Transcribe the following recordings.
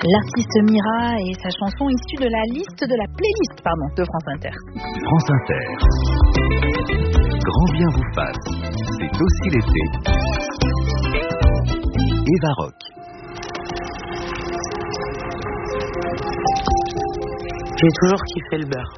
L'artiste Mira et sa chanson issue de la playlist de France Inter. France Inter. Grand bien vous fasse. C'est aussi l'été. Eva Rock. J'ai toujours kiffé le beurre.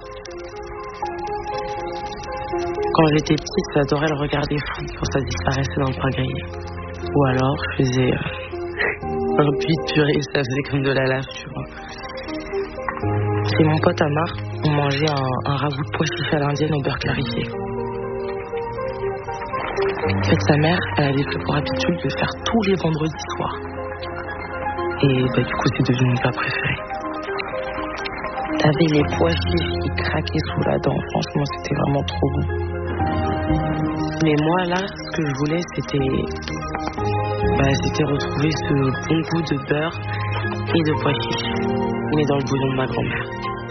Quand j'étais petite, j'adorais le regarder fondre quand ça disparaissait dans le pain grillé. Ou alors, je faisais un puits de purée, ça faisait comme de la lave, tu vois. Chez mon pote Amar, on mangeait un ragoût de pois chiches à l'indienne au beurre clarifié. En fait, sa mère, elle avait fait pour habitude de le faire tous les vendredis soirs. Et du coup, c'est devenu mon plat préféré. T'avais les pois chiches qui craquaient sous la dent, franchement, c'était vraiment trop bon. Mais moi, là, ce que je voulais, c'était retrouver ce bon goût de beurre et de pois chiches, mais dans le bouillon de ma grand-mère.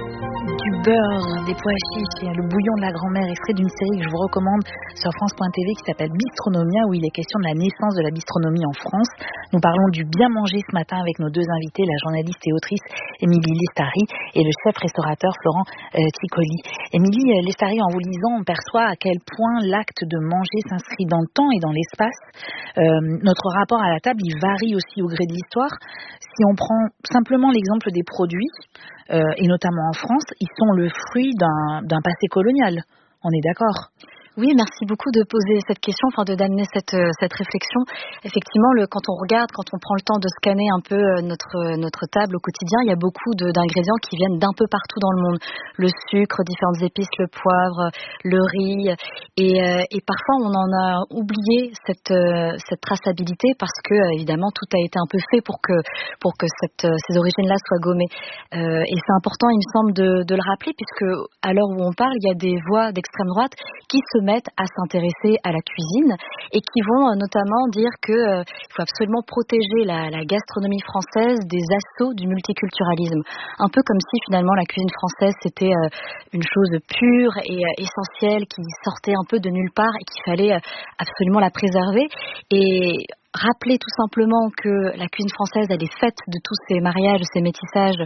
Du beurre, des pois chiches et le bouillon de la grand-mère, extrait d'une série que je vous recommande sur France.tv qui s'appelle Bistronomia, où il est question de la naissance de la bistronomie en France. Nous parlons du bien manger ce matin avec nos deux invités, la journaliste et autrice Émilie Lestari et le chef-restaurateur Florent Ticoli. Émilie Lestari, en vous lisant, on perçoit à quel point l'acte de manger s'inscrit dans le temps et dans l'espace. Notre rapport à la table, il varie aussi au gré de l'histoire. Si on prend simplement l'exemple des produits, et notamment en France, ils sont le fruit d'un passé colonial. On est d'accord ? Oui, merci beaucoup de poser cette question, d'amener cette réflexion. Effectivement, quand on regarde, quand on prend le temps de scanner un peu notre table au quotidien, il y a beaucoup d'ingrédients qui viennent d'un peu partout dans le monde. Le sucre, différentes épices, le poivre, le riz, et parfois on en a oublié cette traçabilité parce que évidemment tout a été un peu fait pour que ces origines-là soient gommées. Et c'est important, il me semble, de le rappeler, puisque à l'heure où on parle, il y a des voix d'extrême droite qui se mettent à s'intéresser à la cuisine et qui vont notamment dire que il faut absolument protéger la gastronomie française des assauts du multiculturalisme. Un peu comme si finalement la cuisine française c'était une chose pure et essentielle qui sortait un peu de nulle part et qu'il fallait absolument la préserver. Et rappeler tout simplement que la cuisine française, elle est faite de tous ces mariages, ces métissages,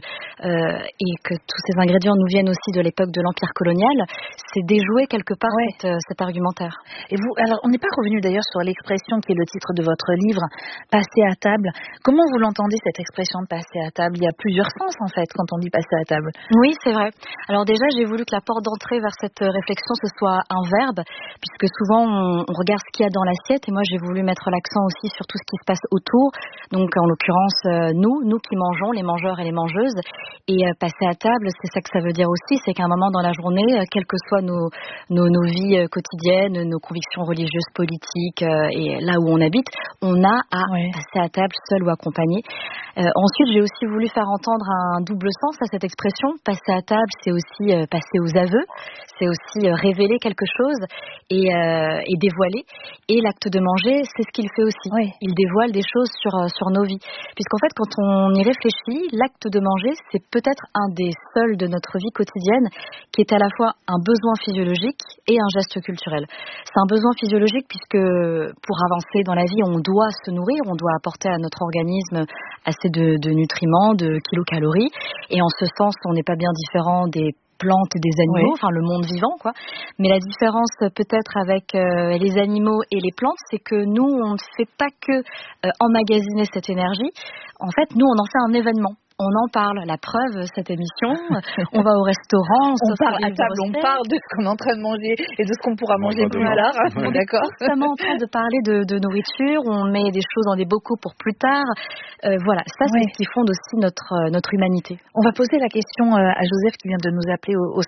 et que tous ces ingrédients nous viennent aussi de l'époque de l'Empire colonial, c'est déjouer quelque part cet argumentaire. Et vous, alors on n'est pas revenu d'ailleurs sur l'expression qui est le titre de votre livre, passer à table. Comment vous l'entendez, cette expression de passer à table ? Il y a plusieurs sens en fait quand on dit passer à table. Oui, c'est vrai. Alors déjà, j'ai voulu que la porte d'entrée vers cette réflexion, ce soit un verbe, puisque souvent on regarde ce qu'il y a dans l'assiette, et moi j'ai voulu mettre l'accent aussi sur tout ce qui se passe autour, donc en l'occurrence nous qui mangeons, les mangeurs et les mangeuses, et passer à table, c'est ça que ça veut dire aussi, c'est qu'à un moment dans la journée, quelles que soient nos vies quotidiennes, nos convictions religieuses, politiques, et là où on habite, on a à passer à table seul ou accompagné. Ensuite, j'ai aussi voulu faire entendre un double sens à cette expression. Passer à table, c'est aussi passer aux aveux, c'est aussi révéler quelque chose et dévoiler. Et l'acte de manger, c'est ce qu'il fait aussi. Il dévoile des choses sur nos vies. Puisqu'en fait, quand on y réfléchit, l'acte de manger, c'est peut-être un des seuls de notre vie quotidienne qui est à la fois un besoin physiologique et un geste culturel. C'est un besoin physiologique puisque pour avancer dans la vie, on doit se nourrir, on doit apporter à notre organisme assez de nutriments, de kilocalories. Et en ce sens, on n'est pas bien différent des plantes et des animaux, le monde vivant, quoi. Mais la différence peut-être avec les animaux et les plantes, c'est que nous, on ne fait pas que emmagasiner cette énergie. En fait, nous, on en fait un événement. On en parle. La preuve, cette émission, on va au restaurant, on parle à table, on parle de ce qu'on est en train de manger et de ce qu'on pourra manger plus tard. On est constamment en train de parler de nourriture, on met des choses dans des bocaux pour plus tard. Voilà, ça c'est ce qui fonde aussi notre humanité. On va poser la question à Joseph qui vient de nous appeler au